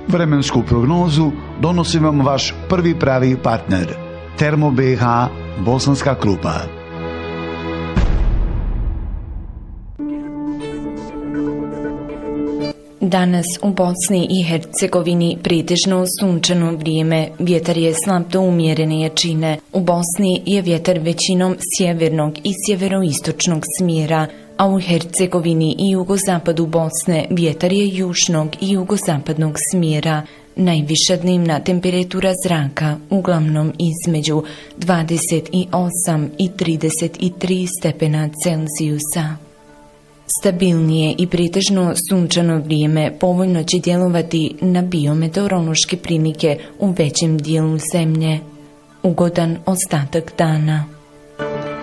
Vremensku prognozu donosi vam vaš prvi pravi partner, Termo BiH Bosanska Krupa. Danas u Bosni i Hercegovini pretežno sunčano vrijeme, vjetar je slab do umjerene jačine. U Bosni je vjetar većinom sjevernog i sjeveroistočnog smjera, a u Hercegovini i jugozapadu Bosne vjetar je južnog i jugozapadnog smjera. Najviša dnevna temperatura zraka uglavnom između 28 i 33 stepena Celzijusa. Stabilnije i pretežno sunčano vrijeme povoljno će djelovati na biometeorološke prilike u većem dijelu zemlje. Ugodan ostatak dana.